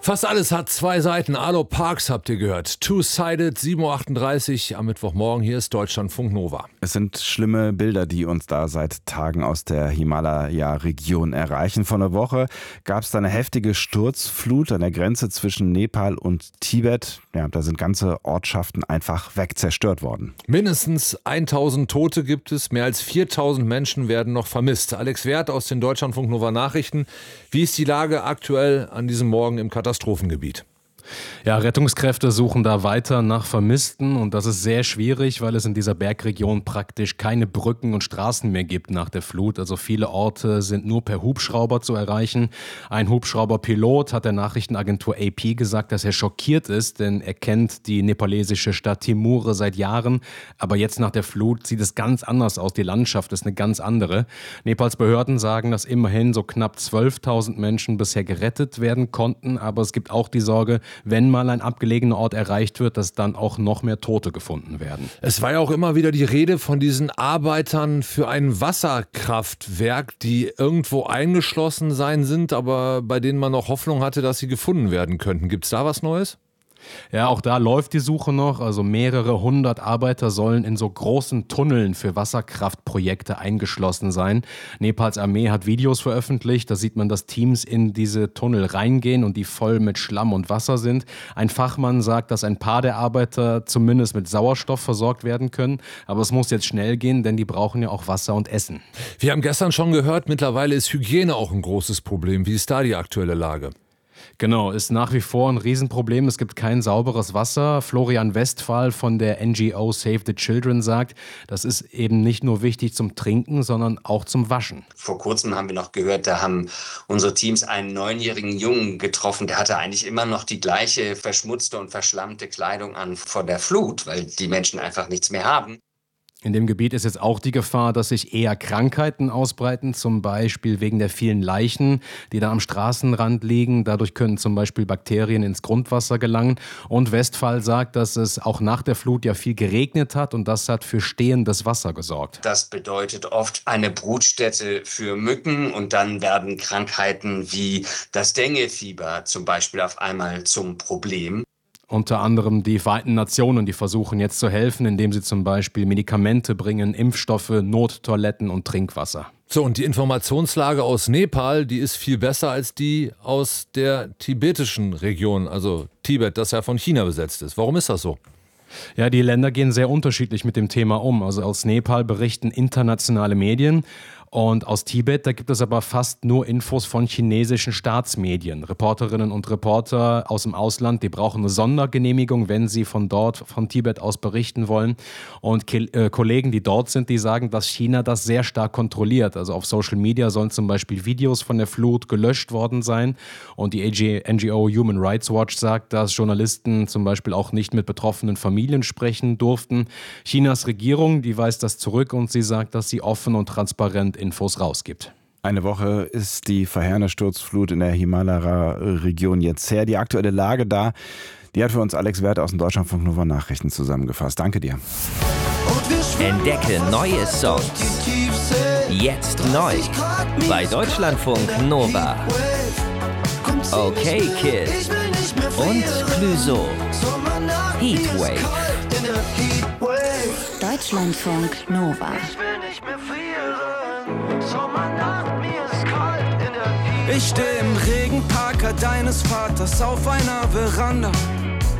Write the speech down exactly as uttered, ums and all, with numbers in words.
Fast alles hat zwei Seiten. Arlo Parks habt ihr gehört. Two-Sided, sieben Uhr achtunddreißig am Mittwochmorgen. Hier ist Deutschlandfunk Nova. Es sind schlimme Bilder, die uns da seit Tagen aus der Himalaya-Region erreichen. Vor einer Woche gab es da eine heftige Sturzflut an der Grenze zwischen Nepal und Tibet. Ja, da sind ganze Ortschaften einfach wegzerstört worden. Mindestens tausend Tote gibt es. Mehr als viertausend Menschen werden noch vermisst. Alex Werth aus den Deutschlandfunk Nova Nachrichten. Wie ist die Lage aktuell an diesem Morgen im Katastrophengebiet? Ja, Rettungskräfte suchen da weiter nach Vermissten und das ist sehr schwierig, weil es in dieser Bergregion praktisch keine Brücken und Straßen mehr gibt nach der Flut. Also viele Orte sind nur per Hubschrauber zu erreichen. Ein Hubschrauberpilot hat der Nachrichtenagentur A P gesagt, dass er schockiert ist, denn er kennt die nepalesische Stadt Timur seit Jahren. Aber jetzt nach der Flut sieht es ganz anders aus. Die Landschaft ist eine ganz andere. Nepals Behörden sagen, dass immerhin so knapp zwölftausend Menschen bisher gerettet werden konnten. Aber es gibt auch die Sorge, wenn mal ein abgelegener Ort erreicht wird, dass dann auch noch mehr Tote gefunden werden. Es war ja auch immer wieder die Rede von diesen Arbeitern für ein Wasserkraftwerk, die irgendwo eingeschlossen sein sind, aber bei denen man noch Hoffnung hatte, dass sie gefunden werden könnten. Gibt es da was Neues? Ja, auch da läuft die Suche noch. Also mehrere hundert Arbeiter sollen in so großen Tunneln für Wasserkraftprojekte eingeschlossen sein. Nepals Armee hat Videos veröffentlicht. Da sieht man, dass Teams in diese Tunnel reingehen und die voll mit Schlamm und Wasser sind. Ein Fachmann sagt, dass ein paar der Arbeiter zumindest mit Sauerstoff versorgt werden können. Aber es muss jetzt schnell gehen, denn die brauchen ja auch Wasser und Essen. Wir haben gestern schon gehört, mittlerweile ist Hygiene auch ein großes Problem. Wie ist da die aktuelle Lage? Genau, ist nach wie vor ein Riesenproblem. Es gibt kein sauberes Wasser. Florian Westphal von der N G O Save the Children sagt, das ist eben nicht nur wichtig zum Trinken, sondern auch zum Waschen. Vor kurzem haben wir noch gehört, da haben unsere Teams einen neunjährigen Jungen getroffen. Der hatte eigentlich immer noch die gleiche verschmutzte und verschlammte Kleidung an vor der Flut, weil die Menschen einfach nichts mehr haben. In dem Gebiet ist jetzt auch die Gefahr, dass sich eher Krankheiten ausbreiten, zum Beispiel wegen der vielen Leichen, die da am Straßenrand liegen. Dadurch können zum Beispiel Bakterien ins Grundwasser gelangen. Und Westphal sagt, dass es auch nach der Flut ja viel geregnet hat und das hat für stehendes Wasser gesorgt. Das bedeutet oft eine Brutstätte für Mücken und dann werden Krankheiten wie das Dengue-Fieber zum Beispiel auf einmal zum Problem. Unter anderem die Vereinten Nationen, die versuchen jetzt zu helfen, indem sie zum Beispiel Medikamente bringen, Impfstoffe, Nottoiletten und Trinkwasser. So, und die Informationslage aus Nepal, die ist viel besser als die aus der tibetischen Region, also Tibet, das ja von China besetzt ist. Warum ist das so? Ja, die Länder gehen sehr unterschiedlich mit dem Thema um. Also aus Nepal berichten internationale Medien. Und aus Tibet, da gibt es aber fast nur Infos von chinesischen Staatsmedien. Reporterinnen und Reporter aus dem Ausland, die brauchen eine Sondergenehmigung, wenn sie von dort, von Tibet aus berichten wollen. Und Ke- äh, Kollegen, die dort sind, die sagen, dass China das sehr stark kontrolliert. Also auf Social Media sollen zum Beispiel Videos von der Flut gelöscht worden sein. Und die N G O Human Rights Watch sagt, dass Journalisten zum Beispiel auch nicht mit betroffenen Familien sprechen durften. Chinas Regierung, die weist das zurück und sie sagt, dass sie offen und transparent Infos rausgibt. Eine Woche ist die verheerende Sturzflut in der Himalaya-Region jetzt her. Die aktuelle Lage da, die hat für uns Alex Werth aus dem Deutschlandfunk Nova Nachrichten zusammengefasst. Danke dir. Entdecke neue Songs. Jetzt neu. Bei Deutschlandfunk Nova. Okay Kid. Und Clouseau. Heatwave. Deutschlandfunk Nova. Ich stehe im Regenparker deines Vaters auf einer Veranda.